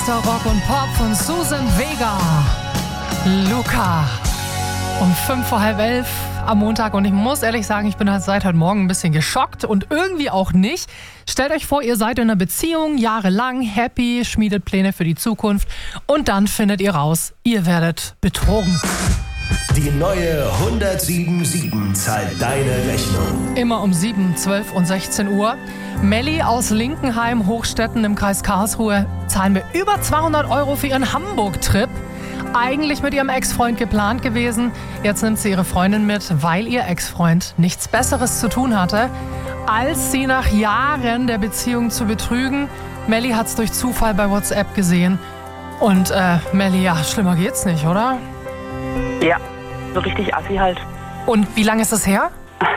Rock und Pop von Susan Vega. Luca. Um 11:05 am Montag. Und ich muss ehrlich sagen, ich bin halt seit heute Morgen ein bisschen geschockt und irgendwie auch nicht. Stellt euch vor, ihr seid in einer Beziehung, jahrelang, happy, schmiedet Pläne für die Zukunft und dann findet ihr raus, ihr werdet betrogen. Die neue 107.7 zahlt deine Rechnung. Immer um 7, 12 und 16 Uhr. Melli aus Linkenheim, Hochstetten im Kreis Karlsruhe zahlen mir über 200 € für ihren Hamburg-Trip. Eigentlich mit ihrem Ex-Freund geplant gewesen. Jetzt nimmt sie ihre Freundin mit, weil ihr Ex-Freund nichts Besseres zu tun hatte, als sie nach Jahren der Beziehung zu betrügen. Melli hat's durch Zufall bei WhatsApp gesehen. Und Melli, ja, schlimmer geht's nicht, oder? Ja, so richtig assi halt. Und wie lange ist das her?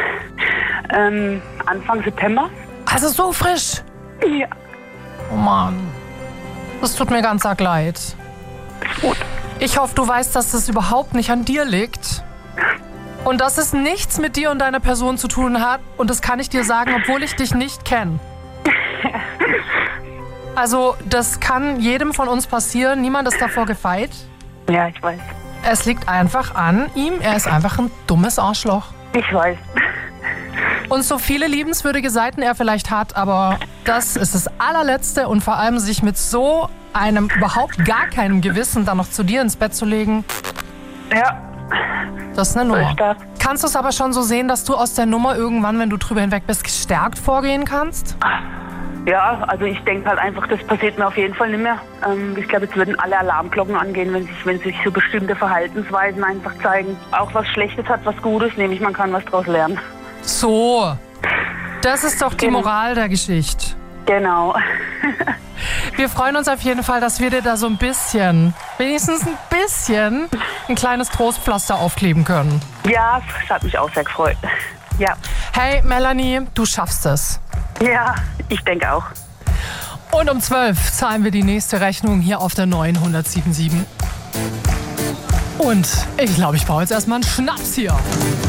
Anfang September. Also so frisch. Ja. Oh Mann. Das tut mir ganz arg leid. Ist gut. Ich hoffe, du weißt, dass das überhaupt nicht an dir liegt. Und dass es nichts mit dir und deiner Person zu tun hat. Und das kann ich dir sagen, obwohl ich dich nicht kenne. Also, das kann jedem von uns passieren. Niemand ist davor gefeit. Ja, ich weiß. Es liegt einfach an ihm. Er ist einfach ein dummes Arschloch. Ich weiß. Und so viele liebenswürdige Seiten er vielleicht hat, aber das ist das allerletzte und vor allem sich mit so einem überhaupt gar keinem Gewissen dann noch zu dir ins Bett zu legen. Ja. Das ist eine So Nummer. ist das. Kannst du es aber schon so sehen, dass du aus der Nummer irgendwann, wenn du drüber hinweg bist, gestärkt vorgehen kannst? Ja, also ich denke halt einfach, das passiert mir auf jeden Fall nicht mehr. Ich glaube, jetzt würden alle Alarmglocken angehen, wenn sich so bestimmte Verhaltensweisen einfach zeigen. Auch was Schlechtes hat was Gutes, nämlich man kann was draus lernen. So, das ist doch die Genau. Moral der Geschichte. Genau. Wir freuen uns auf jeden Fall, dass wir dir da so ein bisschen, wenigstens ein bisschen, ein kleines Trostpflaster aufkleben können. Ja, das hat mich auch sehr gefreut. Ja. Hey Melanie, du schaffst es. Ja, ich denke auch. Und um 12 zahlen wir die nächste Rechnung hier auf der neuen 107.7. Und ich glaube, ich brauche jetzt erstmal einen Schnaps hier.